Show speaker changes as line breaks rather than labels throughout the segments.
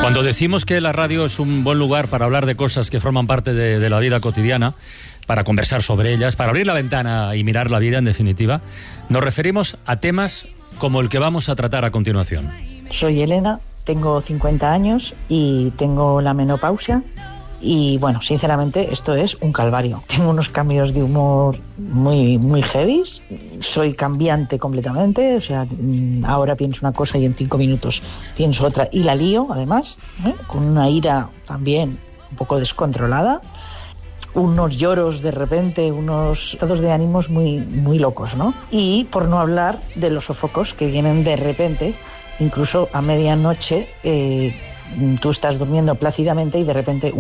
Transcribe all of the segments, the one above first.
Cuando decimos que la radio es un buen lugar para hablar de cosas que forman parte de la vida cotidiana, para conversar sobre ellas, para abrir la ventana y mirar la vida, en definitiva, nos referimos a temas como el que vamos a tratar a continuación.
Soy Elena, tengo 50 años y tengo la menopausia. Y bueno, sinceramente esto es un calvario. Tengo unos cambios de humor muy heavies. Soy cambiante completamente. O sea, ahora pienso una cosa y en 5 minutos pienso otra. Y la lío, además, con una ira también un poco descontrolada. Unos lloros de repente, unos estados de ánimos muy locos, ¿no? Y por no hablar de los sofocos que vienen de repente, incluso a medianoche. Tú estás durmiendo plácidamente y de repente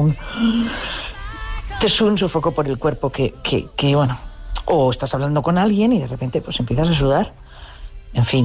te sube un sofoco por el cuerpo que bueno, o estás hablando con alguien y de repente pues empiezas a sudar. En fin,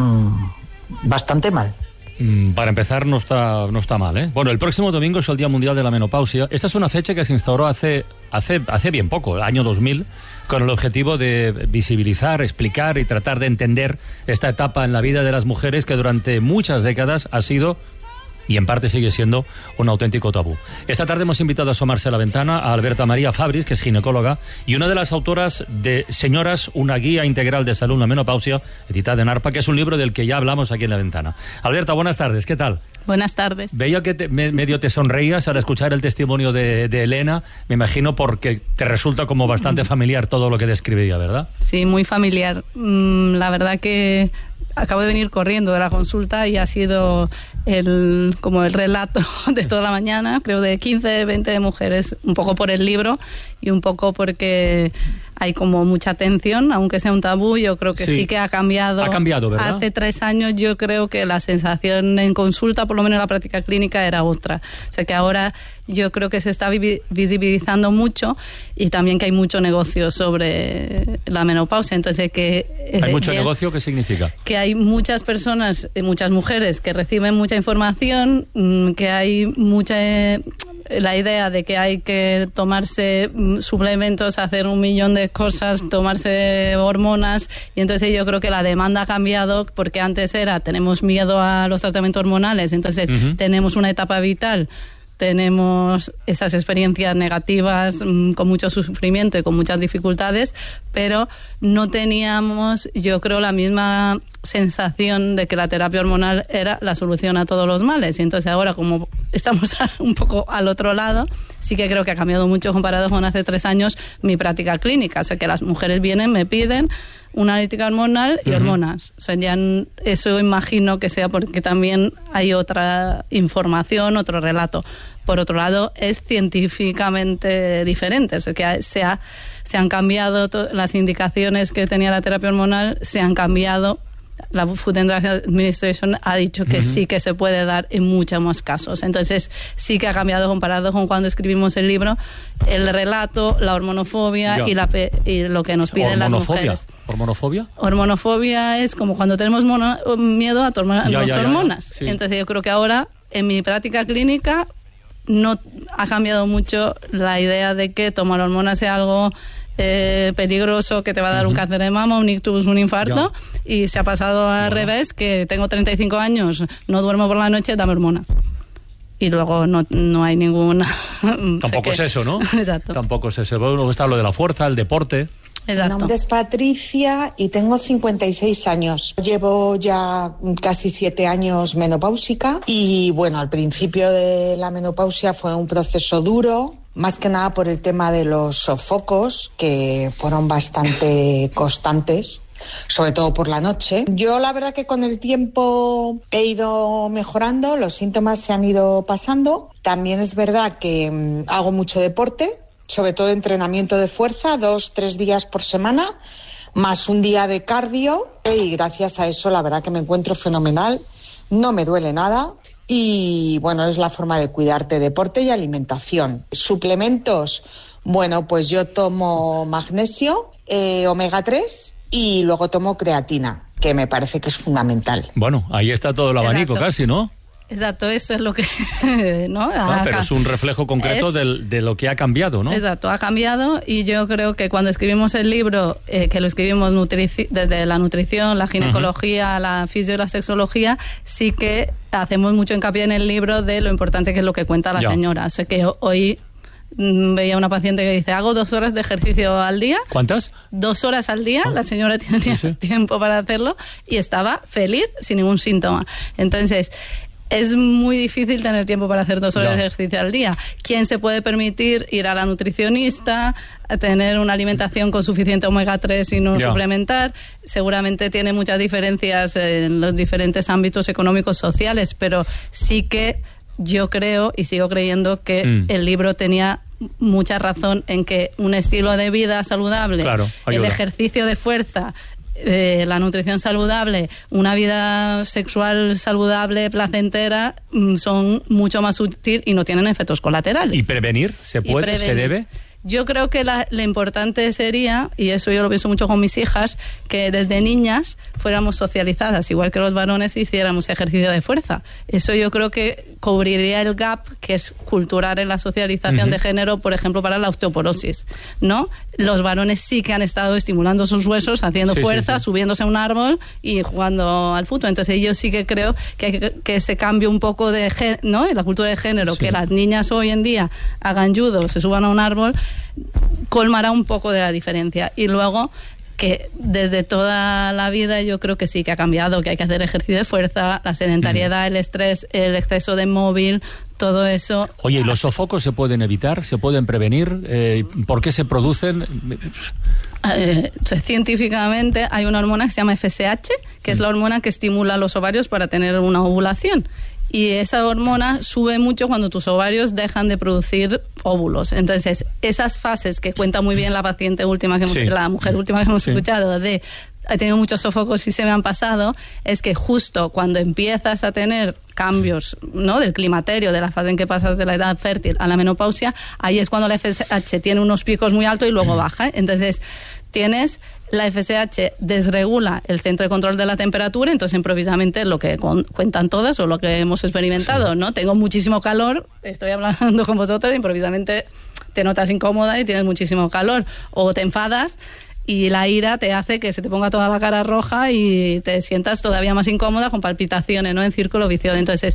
bastante mal.
Para empezar, no está mal, ¿eh? Bueno, el próximo domingo es el Día Mundial de la Menopausia. Esta es una fecha que se instauró hace bien poco, el año 2000, con el objetivo de visibilizar, explicar y tratar de entender esta etapa en la vida de las mujeres que durante muchas décadas ha sido, y en parte sigue siendo, un auténtico tabú. Esta tarde hemos invitado a asomarse a la ventana a Alberta María Fabris, que es ginecóloga y una de las autoras de Señoras, una guía integral de salud en la menopausia, editada en ARPA, que es un libro del que ya hablamos aquí en la ventana. Alberta, buenas tardes, ¿qué tal?
Buenas tardes.
Veía que medio te sonreías al escuchar el testimonio de Elena, me imagino porque te resulta como bastante familiar todo lo que describía, ¿verdad?
Sí, muy familiar. La verdad que acabo de venir corriendo de la consulta y ha sido como el relato de toda la mañana, creo de 15, 20 mujeres, un poco por el libro y un poco porque hay como mucha tensión, aunque sea un tabú. Yo creo que sí que ha cambiado.
Ha cambiado, ¿verdad?
Hace 3 años yo creo que la sensación en consulta, por lo menos en la práctica clínica, era otra. O sea que ahora yo creo que se está visibilizando mucho y también que hay mucho negocio sobre la menopausia. Entonces que
¿hay mucho negocio? ¿Qué significa?
Que hay muchas personas, muchas mujeres que reciben mucha información, que hay mucha la idea de que hay que tomarse suplementos, hacer 1.000.000 de cosas, tomarse hormonas, y entonces yo creo que la demanda ha cambiado, porque antes tenemos miedo a los tratamientos hormonales, entonces tenemos una etapa vital, tenemos esas experiencias negativas con mucho sufrimiento y con muchas dificultades, pero no teníamos, yo creo, la misma sensación de que la terapia hormonal era la solución a todos los males. Y entonces ahora, como estamos un poco al otro lado, sí que creo que ha cambiado mucho comparado con hace 3 años mi práctica clínica. O sea, que las mujeres vienen, me piden una analítica hormonal y hormonas. O sea, ya eso imagino que sea porque también hay otra información, otro relato. Por otro lado, es científicamente diferente. O sea, que se han cambiado las indicaciones que tenía la terapia hormonal, se han cambiado. La Food and Drug Administration ha dicho que sí que se puede dar en muchos más casos. Entonces, sí que ha cambiado comparado con cuando escribimos el libro, el relato, la hormonofobia y lo que nos piden las mujeres.
¿Hormonofobia?
Hormonofobia es como cuando tenemos miedo a tomar las hormonas. Sí. Entonces, yo creo que ahora, en mi práctica clínica, no ha cambiado mucho la idea de que tomar hormonas sea algo peligroso, que te va a dar un cáncer de mama, un ictus, un infarto, y se ha pasado al revés, que tengo 35 años, no duermo por la noche, dame hormonas. Y luego no hay ninguna...
Tampoco es eso, ¿no?
Exacto.
Tampoco es eso. Luego está lo de la fuerza, el deporte.
Exacto.
Mi nombre es Patricia y tengo 56 años. Llevo ya casi 7 años menopáusica y bueno, al principio de la menopausia fue un proceso duro, más que nada por el tema de los sofocos, que fueron bastante constantes, sobre todo por la noche. Yo la verdad que con el tiempo he ido mejorando, los síntomas se han ido pasando. También es verdad que hago mucho deporte, sobre todo entrenamiento de fuerza, 2-3 días por semana, más un día de cardio, y gracias a eso la verdad que me encuentro fenomenal, no me duele nada y bueno, es la forma de cuidarte, deporte y alimentación. Suplementos, bueno, pues yo tomo magnesio, omega 3 y luego tomo creatina, que me parece que es fundamental.
Bueno, ahí está todo el abanico. Exacto. Casi, ¿no?
Exacto, eso es lo que... ¿no?
Pero es un reflejo concreto de lo que ha cambiado, ¿no?
Exacto, ha cambiado, y yo creo que cuando escribimos el libro, que lo escribimos desde la nutrición, la ginecología, la fisio y la sexología, sí que hacemos mucho hincapié en el libro de lo importante que es lo que cuenta la señora. O sea, que hoy veía una paciente que dice, hago 2 horas de ejercicio al día.
¿Cuántas?
2 horas al día, la señora tenía tiempo para hacerlo y estaba feliz sin ningún síntoma. Entonces, es muy difícil tener tiempo para hacer 2 horas de ejercicio al día. ¿Quién se puede permitir ir a la nutricionista, a tener una alimentación con suficiente omega 3 y no suplementar? Seguramente tiene muchas diferencias en los diferentes ámbitos económicos sociales, pero sí que yo creo y sigo creyendo que el libro tenía mucha razón en que un estilo de vida saludable, el ejercicio de fuerza, la nutrición saludable, una vida sexual saludable, placentera, son mucho más útiles y no tienen efectos colaterales.
¿Y prevenir? ¿Se puede? ¿Se debe?
Yo creo que lo importante sería, y eso yo lo pienso mucho con mis hijas, que desde niñas fuéramos socializadas, igual que los varones, hiciéramos ejercicio de fuerza. Eso yo creo que cubriría el gap que es cultural en la socialización de género, por ejemplo, para la osteoporosis, ¿no? Los varones sí que han estado estimulando sus huesos, haciendo fuerza, subiéndose a un árbol y jugando al fútbol. Entonces yo sí que creo que se cambie un poco ¿no? En la cultura de género, que las niñas hoy en día hagan judo, se suban a un árbol, colmará un poco de la diferencia. Y luego, que desde toda la vida yo creo que sí que ha cambiado, que hay que hacer ejercicio de fuerza, la sedentariedad, el estrés, el exceso de móvil, todo eso.
Oye, ¿y los sofocos se pueden evitar? ¿Se pueden prevenir? ¿Por qué se producen?
Científicamente hay una hormona que se llama FSH, que es la hormona que estimula los ovarios para tener una ovulación. Y esa hormona sube mucho cuando tus ovarios dejan de producir óvulos. Entonces, esas fases que cuenta muy bien la paciente última, la mujer última que hemos escuchado, de he tenido muchos sofocos y se me han pasado, es que justo cuando empiezas a tener cambios, ¿no?, del climaterio, de la fase en que pasas de la edad fértil a la menopausia, ahí es cuando la FSH tiene unos picos muy altos y luego baja. Entonces, la FSH desregula el centro de control de la temperatura, entonces improvisamente lo que cuentan todas o lo que hemos experimentado, ¿no? Tengo muchísimo calor, estoy hablando con vosotros, improvisamente te notas incómoda y tienes muchísimo calor, o te enfadas y la ira te hace que se te ponga toda la cara roja y te sientas todavía más incómoda con palpitaciones, ¿no?, en círculo vicioso. Entonces,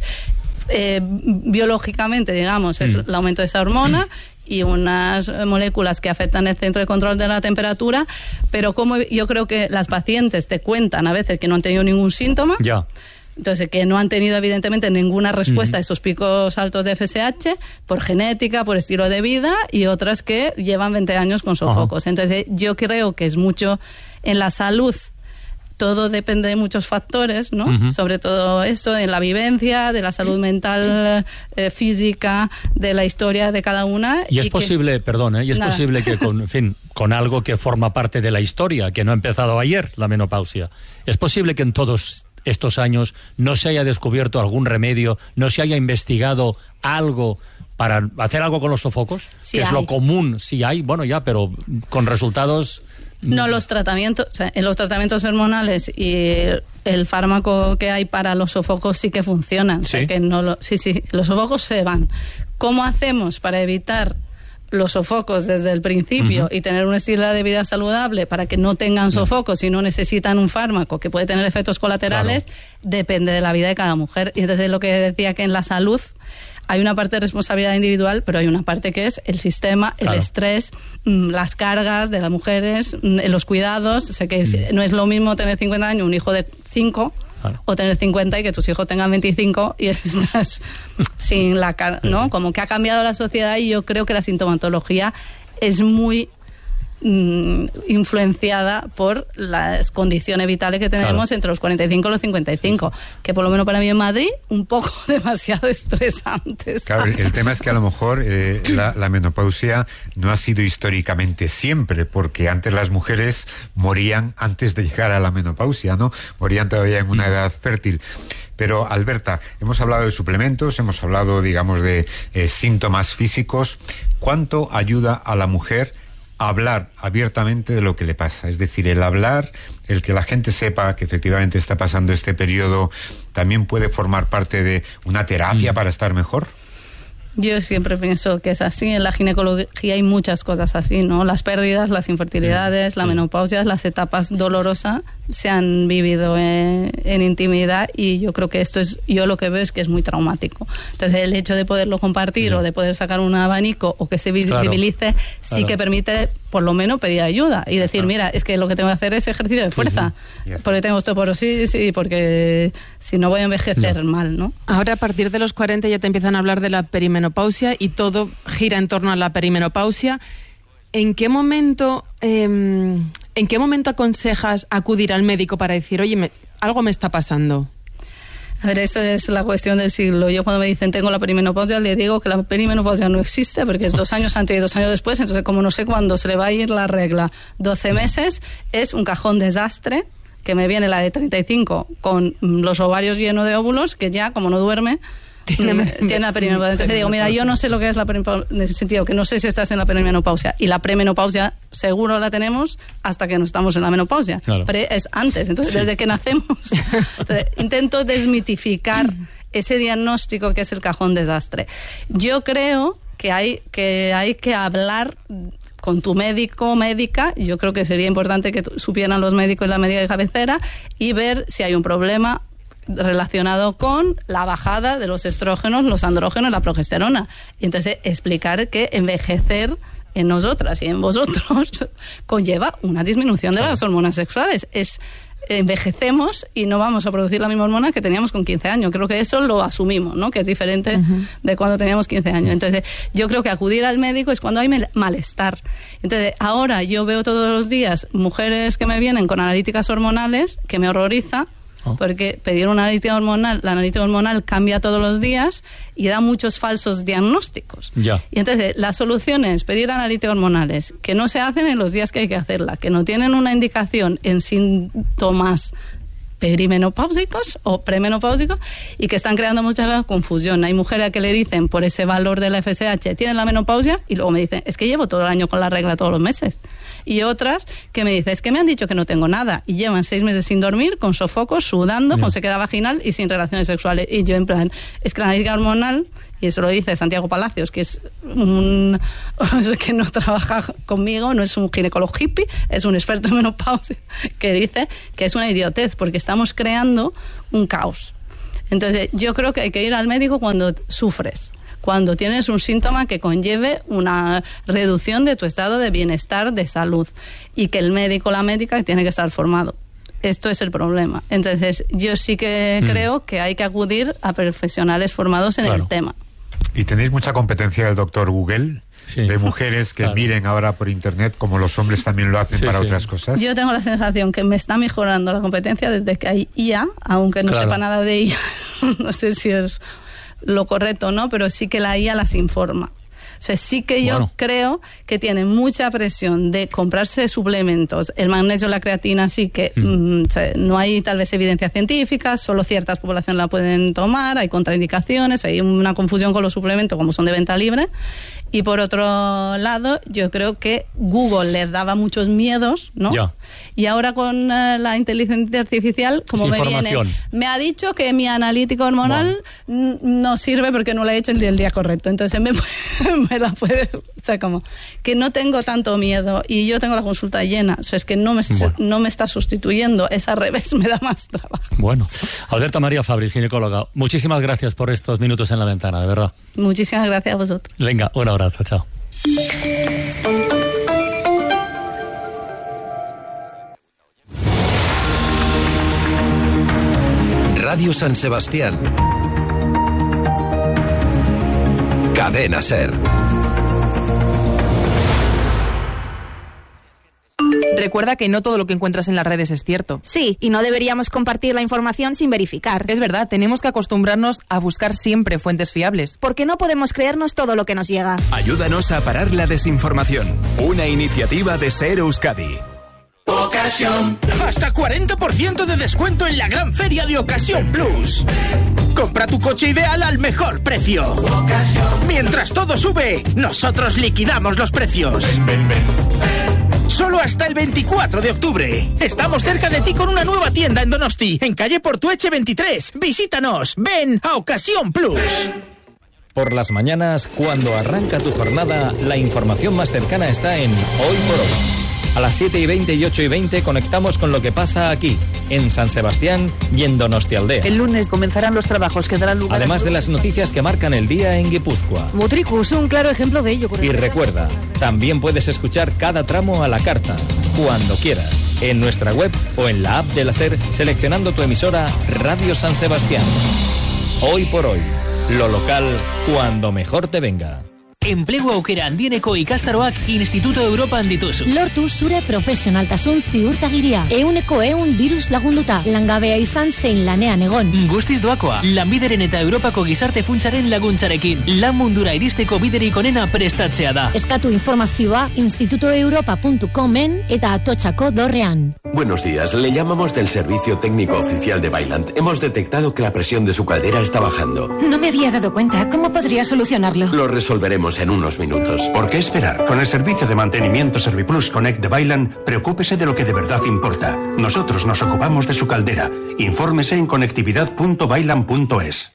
biológicamente, digamos, es el aumento de esa hormona y unas moléculas que afectan el centro de control de la temperatura, pero como yo creo que las pacientes te cuentan a veces que no han tenido ningún síntoma, entonces que no han tenido evidentemente ninguna respuesta a esos picos altos de FSH por genética, por estilo de vida, y otras que llevan 20 años con sofocos. Entonces yo creo que es mucho en la salud. Todo depende de muchos factores, ¿no? Sobre todo esto, de la vivencia, de la salud mental, física, de la historia de cada una.
Y es posible, posible que con algo que forma parte de la historia, que no ha empezado ayer, la menopausia, es posible que en todos estos años no se haya descubierto algún remedio, no se haya investigado algo para hacer algo con los sofocos, que es lo común, sí hay, pero con resultados...
No, los tratamientos, en los tratamientos hormonales y el fármaco que hay para los sofocos sí que funcionan. ¿Sí? O sea, que los sofocos se van. ¿Cómo hacemos para evitar los sofocos desde el principio y tener un estilo de vida saludable para que no tengan sofocos y no necesitan un fármaco que puede tener efectos colaterales? Depende de la vida de cada mujer. Y entonces lo que decía, que en la salud hay una parte de responsabilidad individual, pero hay una parte que es el sistema, el estrés, las cargas de las mujeres, los cuidados. O sea, que no es lo mismo tener 50 años, un hijo de 5, o tener 50 y que tus hijos tengan 25 y estás sin la cara, ¿no? Como que ha cambiado la sociedad, y yo creo que la sintomatología es muy influenciada por las condiciones vitales que tenemos entre los 45 y los 55, que por lo menos para mí en Madrid, un poco demasiado estresantes.
Claro, el tema es que a lo mejor la menopausia no ha sido históricamente siempre, porque antes las mujeres morían antes de llegar a la menopausia, ¿no? Morían todavía en una edad fértil. Pero, Alberta, hemos hablado de suplementos, hemos hablado, digamos, de síntomas físicos. ¿Cuánto ayuda a la mujer hablar abiertamente de lo que le pasa. Es decir, el hablar, el que la gente sepa que efectivamente está pasando este periodo, también puede formar parte de una terapia para estar mejor.
Yo siempre pienso que es así. En la ginecología hay muchas cosas así, ¿no? Las pérdidas, las infertilidades, la menopausia, las etapas dolorosas se han vivido en intimidad, y yo creo que esto es, yo lo que veo es que es muy traumático. Entonces el hecho de poderlo compartir o de poder sacar un abanico o que se visibilice sí que permite por lo menos pedir ayuda y decir, mira, es que lo que tengo que hacer es ejercicio de fuerza, porque tengo osteoporosis y porque si no voy a envejecer mal, ¿no?
Ahora a partir de los 40 ya te empiezan a hablar de la perimenopausia y todo gira en torno a la perimenopausia. ¿En qué momento aconsejas acudir al médico para decir, oye, algo me está pasando?
A ver, eso es la cuestión del siglo. Yo cuando me dicen tengo la perimenopausia, le digo que la perimenopausia no existe porque es 2 años antes y 2 años después, entonces como no sé cuándo se le va a ir la regla, 12 meses, es un cajón desastre, que me viene la de 35 con los ovarios llenos de óvulos, que ya como no duerme, tiene la perimenopausia. Entonces digo, mira, yo no sé lo que es la perimenopausia, en el sentido que no sé si estás en la perimenopausia, y la premenopausia seguro la tenemos hasta que no estamos en la menopausia. Claro. Pre es antes, entonces desde que nacemos. Entonces, intento desmitificar ese diagnóstico que es el cajón desastre. Yo creo que hay que hablar con tu médico o médica. Yo creo que sería importante que supieran los médicos la médica de cabecera y ver si hay un problema relacionado con la bajada de los estrógenos, los andrógenos, la progesterona. Y entonces explicar que envejecer en nosotras y en vosotros conlleva una disminución de las hormonas sexuales. Envejecemos y no vamos a producir la misma hormona que teníamos con 15 años. Creo que eso lo asumimos, ¿no? Que es diferente de cuando teníamos 15 años. Entonces, yo creo que acudir al médico es cuando hay malestar. Entonces, ahora yo veo todos los días mujeres que me vienen con analíticas hormonales, que me horroriza, porque pedir una analítica hormonal, la analítica hormonal cambia todos los días y da muchos falsos diagnósticos. Y entonces la solución es pedir analíticas hormonales que no se hacen en los días que hay que hacerla, que no tienen una indicación en síntomas perimenopáusicos o premenopáusicos y que están creando mucha confusión. Hay mujeres que le dicen por ese valor de la FSH tienen la menopausia y luego me dicen es que llevo todo el año con la regla todos los meses. Y otras que me dicen, es que me han dicho que no tengo nada y llevan 6 meses sin dormir, con sofocos, sudando, con sequedad vaginal y sin relaciones sexuales. Y yo en plan, es que la analítica hormonal, y eso lo dice Santiago Palacios, que es que no trabaja conmigo, no es un ginecólogo hippie, es un experto en menopausia, que dice que es una idiotez porque estamos creando un caos. Entonces yo creo que hay que ir al médico cuando sufres, cuando tienes un síntoma que conlleve una reducción de tu estado de bienestar, de salud, y que el médico o la médica tiene que estar formado. Esto es el problema. Entonces, yo sí que creo que hay que acudir a profesionales formados en el tema.
¿Y tenéis mucha competencia del doctor Google? De mujeres que miren ahora por internet, como los hombres también lo hacen para otras cosas.
Yo tengo la sensación que me está mejorando la competencia desde que hay IA, aunque no sepa nada de IA. No sé si es lo correcto o no, pero sí que la IA las informa. O sea, sí que yo creo que tienen mucha presión de comprarse suplementos. El magnesio, la creatina, sí que o sea, no hay tal vez evidencia científica, solo ciertas poblaciones la pueden tomar, hay contraindicaciones, hay una confusión con los suplementos como son de venta libre. Y por otro lado, yo creo que Google les daba muchos miedos, ¿no? Y ahora con la inteligencia artificial, como me ha dicho que mi analítica hormonal no sirve porque no la he hecho el día correcto. Entonces me la puede... O sea, como que no tengo tanto miedo y yo tengo la consulta llena. O sea, es que no me está sustituyendo. Es al revés, me da más trabajo.
Bueno. Alberta María Fabris, ginecóloga, muchísimas gracias por estos minutos en La Ventana, de verdad.
Muchísimas gracias a vosotros.
Venga, un abrazo, chao.
Radio San Sebastián. Cadena SER.
Recuerda que no todo lo que encuentras en las redes es cierto.
Sí, y no deberíamos compartir la información sin verificar.
Es verdad, tenemos que acostumbrarnos a buscar siempre fuentes fiables.
Porque no podemos creernos todo lo que nos llega.
Ayúdanos a parar la desinformación. Una iniciativa de SER Euskadi.
Ocasión. Hasta 40% de descuento en la gran feria de Ocasión Plus. Compra tu coche ideal al mejor precio. Mientras todo sube, nosotros liquidamos los precios. Solo hasta el 24 de octubre. Estamos cerca de ti con una nueva tienda en Donosti, en calle Portueche 23. Visítanos. Ven a Ocasión Plus.
Por las mañanas, cuando arranca tu jornada, la información más cercana está en Hoy por Hoy. A las 7:20 y 8:20 conectamos con lo que pasa aquí, en San Sebastián y en Donostialdea.
El lunes comenzarán los trabajos que darán lugar...
Además de las noticias que marcan el día en Guipúzcoa.
Mutriku es un claro ejemplo de ello.
Y recuerda, también puedes escuchar cada tramo a la carta, cuando quieras, en nuestra web o en la app de la SER, seleccionando tu emisora Radio San Sebastián. Hoy por Hoy, lo local cuando mejor te venga.
Enplegu aukera handieneko ikastaroak Instituto Europan dituzu.
Lortu zure profesionaltasun ziurtagiria. 100% diruz lagunduta. Langabea izan zein lanean egon.
Guztiz doakoa. Lanbideren eta Europako gizarte funtsaren laguntzarekin. Lan mundura iristeko biderik onena prestatzea da.
Eskatu informazioa institutoeuropa.comen eta Atotxako dorrean.
Buenos días, le llamamos del Servicio Técnico Oficial de Vaillant. Hemos detectado que la presión de su caldera está bajando.
No me había dado cuenta. ¿Cómo podría solucionarlo?
Lo resolveremos en unos minutos.
¿Por qué esperar? Con el servicio de mantenimiento Serviplus Connect de Vaillant, preocúpese de lo que de verdad importa. Nosotros nos ocupamos de su caldera. Infórmese en conectividad.vaillant.es.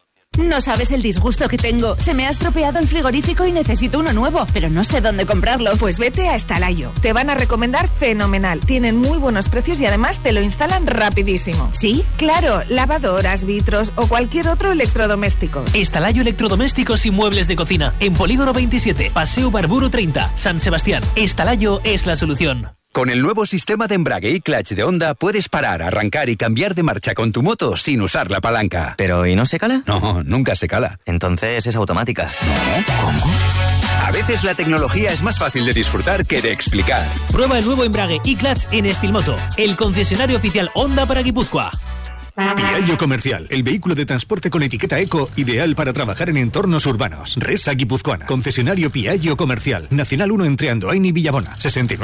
No sabes el disgusto que tengo. Se me ha estropeado el frigorífico y necesito uno nuevo, pero no sé dónde comprarlo.
Pues vete a Estalayo. Te van a recomendar fenomenal. Tienen muy buenos precios y además te lo instalan rapidísimo.
¿Sí?
Claro, lavadoras, vitros o cualquier otro electrodoméstico.
Estalayo Electrodomésticos y Muebles de Cocina. En Polígono 27, Paseo Barburo 30, San Sebastián. Estalayo es la solución.
Con el nuevo sistema de embrague y clutch de Honda puedes parar, arrancar y cambiar de marcha con tu moto sin usar la palanca.
¿Pero y no se cala?
No, nunca se cala.
Entonces es automática.
No, ¿cómo? A veces la tecnología es más fácil de disfrutar que de explicar.
Prueba el nuevo embrague y clutch en Estilmoto, el concesionario oficial Honda para Guipúzcoa.
Piaggio Comercial, el vehículo de transporte con etiqueta eco, ideal para trabajar en entornos urbanos. Resa Guipuzcoana, concesionario Piaggio Comercial, Nacional 1 entre Andoain y Villabona,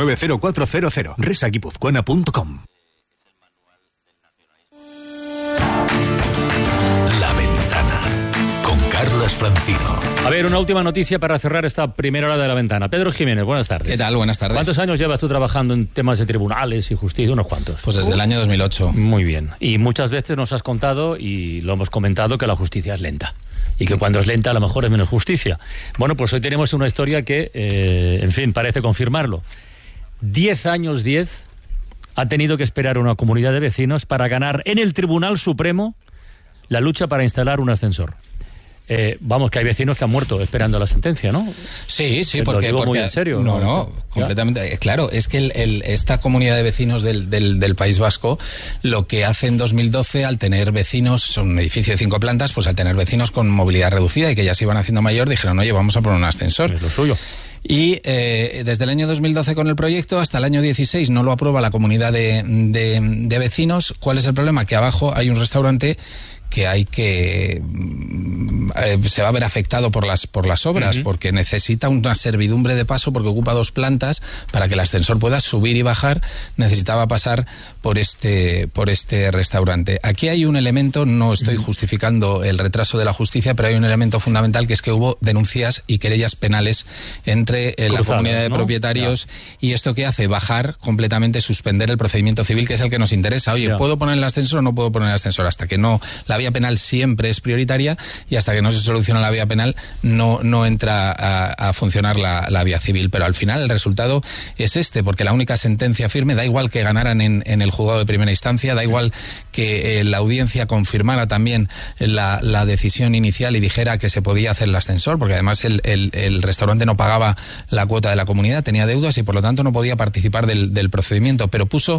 690400, resaguipuzcoana.com.
La Ventana, con Carlos Francino.
A ver, una última noticia para cerrar esta primera hora de La Ventana. Pedro Jiménez, buenas tardes.
¿Qué tal? Buenas tardes.
¿Cuántos años llevas tú trabajando en temas de tribunales y justicia? ¿Unos cuantos?
Pues desde el año 2008.
Muy bien. Y muchas veces nos has contado, y lo hemos comentado, que la justicia es lenta. Y que cuando es lenta a lo mejor es menos justicia. Bueno, pues hoy tenemos una historia que, en fin, parece confirmarlo. 10 años ha tenido que esperar una comunidad de vecinos para ganar en el Tribunal Supremo la lucha para instalar un ascensor. Vamos, que hay vecinos que han muerto esperando la sentencia, ¿no?
Sí,
porque muy en serio.
No, completamente. Claro, es que esta comunidad de vecinos del País Vasco, lo que hace en 2012, al tener vecinos, son un edificio de 5 plantas, pues al tener vecinos con movilidad reducida y que ya se iban haciendo mayor, dijeron, oye, vamos a poner un ascensor.
Es lo suyo.
Y desde el año 2012 con el proyecto hasta el año 16 no lo aprueba la comunidad de vecinos. ¿Cuál es el problema? Que abajo hay un restaurante que se va a ver afectado por las obras, porque necesita una servidumbre de paso, porque ocupa 2 plantas. Para que el ascensor pueda subir y bajar, necesitaba pasar por este restaurante. Aquí hay un elemento, no estoy justificando el retraso de la justicia, pero hay un elemento fundamental, que es que hubo denuncias y querellas penales entre la comunidad de propietarios, y esto que hace bajar completamente, suspender el procedimiento civil, que es el que nos interesa. Oye, ¿puedo poner el ascensor o no puedo poner el ascensor? Hasta que no, la vía penal siempre es prioritaria, y hasta que no se soluciona la vía penal no entra a funcionar la vía civil. Pero al final el resultado es porque la única sentencia firme, da igual que ganaran en el juzgado de primera instancia, da igual que la audiencia confirmara también la decisión inicial y dijera que se podía hacer el ascensor, porque además el restaurante no pagaba la cuota de la comunidad, tenía deudas y por lo tanto no podía participar del procedimiento, pero puso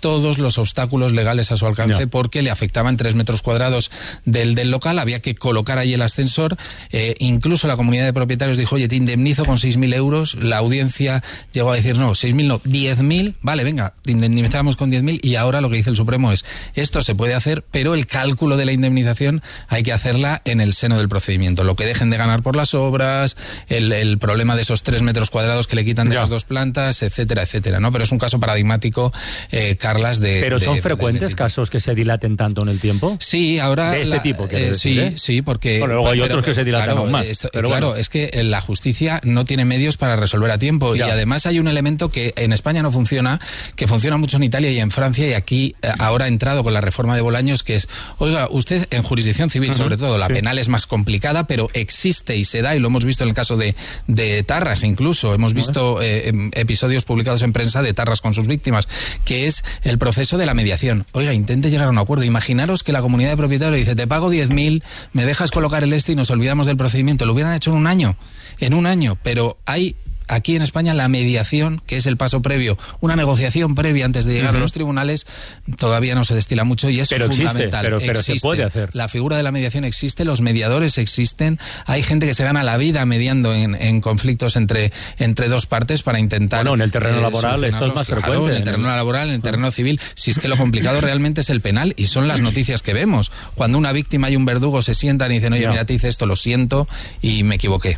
todos los obstáculos legales a su alcance porque le afectaban 3 metros cuadrados del local, había que colocar ahí el ascensor, incluso la comunidad de propietarios dijo, oye, te indemnizo con 6.000 euros, la audiencia llegó a decir, no, 6.000 no, 10.000, vale, venga, indemnizamos con 10.000 y ahora lo que dice el Supremo es, esto se puede hacer, pero el cálculo de la indemnización hay que hacerla en el seno del procedimiento, lo que dejen de ganar por las obras, el problema de esos 3 metros cuadrados que le quitan de las 2 plantas, etcétera, etcétera, ¿no? Pero es un caso paradigmático, Carlas, de...
¿Pero son frecuentes casos que se dilaten tanto en el tiempo?
Sí, ahora...
De este tipo, quiero decir,
sí, porque...
Bueno, luego hay otros que se dilatan aún más.
Pero claro, es que la justicia no tiene medios para resolver a tiempo y además hay un elemento que en España no funciona, que funciona mucho en Italia y en Francia, y aquí ahora ha entrado con la reforma de Bolaños, que es, oiga, usted en jurisdicción civil sobre todo, la penal es más complicada, pero existe y se da, y lo hemos visto en el caso de Tarras incluso, hemos visto episodios publicados en prensa de Tarras con sus víctimas, que es el proceso de la mediación. Oiga, intente llegar a un acuerdo. Imaginaros que la comunidad de propietarios le dice, te pago 10.000, me dejas colocar el y nos olvidamos del procedimiento. Lo hubieran hecho en un año, pero hay aquí en España la mediación, que es el paso previo, una negociación previa antes de llegar a los tribunales, todavía no se destila mucho y es fundamental.
Pero existe. Se puede hacer.
La figura de la mediación existe, los mediadores existen, hay gente que se gana la vida mediando en conflictos entre 2 partes para intentar...
Bueno, en el terreno laboral esto es más frecuente.
En el terreno laboral, en el terreno civil, si es que lo complicado realmente es el penal y son las noticias que vemos. Cuando una víctima y un verdugo se sientan y dicen, oye, mira, te hice esto, lo siento y me equivoqué.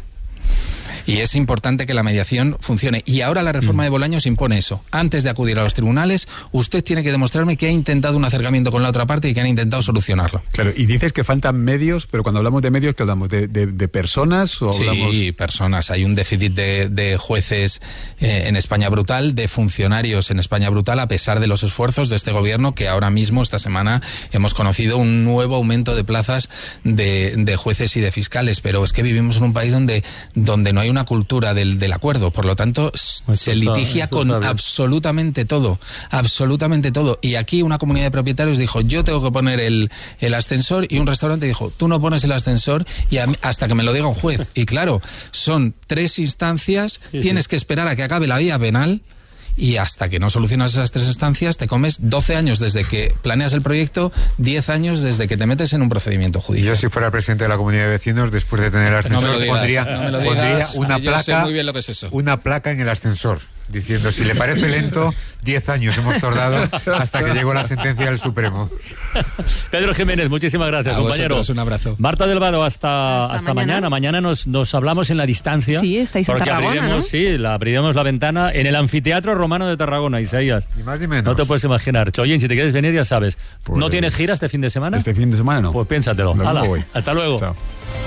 Y es importante que la mediación funcione. Y ahora la reforma de Bolaños impone eso. Antes de acudir a los tribunales, usted tiene que demostrarme que ha intentado un acercamiento con la otra parte y que han intentado solucionarlo.
Claro, y dices que faltan medios, pero cuando hablamos de medios, ¿qué hablamos? ¿De personas? ¿O hablamos...
Sí, personas. Hay un déficit de jueces en España brutal, de funcionarios en España brutal, a pesar de los esfuerzos de este gobierno, que ahora mismo, esta semana, hemos conocido un nuevo aumento de plazas de jueces y de fiscales. Pero es que vivimos en un país donde no hay una cultura del acuerdo, por lo tanto se litigia con absolutamente todo, y aquí una comunidad de propietarios dijo, yo tengo que poner el ascensor, y un restaurante dijo, tú no pones el ascensor y hasta que me lo diga un juez, y claro, son 3 instancias, tienes que esperar a que acabe la vía penal, y hasta que no solucionas esas 3 instancias te comes 12 años desde que planeas el proyecto, 10 años desde que te metes en un procedimiento judicial.
Yo, si fuera presidente de la comunidad de vecinos, después de tener el ascensor, pondría una placa,
sé muy bien lo que es eso.
Una placa en el ascensor diciendo, si le parece lento, 10 años hemos tardado hasta que llegó la sentencia del Supremo.
Pedro Jiménez, muchísimas gracias, compañero.
Un abrazo.
Marta del Varo, hasta mañana. Mañana nos hablamos en la distancia.
Sí, estáis en Tarragona, ¿no?
Sí, abriremos la ventana en el Anfiteatro Romano de Tarragona, Isaías.
Ni más ni menos.
No te puedes imaginar. Chollín, si te quieres venir, ya sabes.
Pues,
¿no tienes gira este fin de semana?
Este fin de semana no.
Pues piénsatelo.
Hala,
hasta luego.
Chao.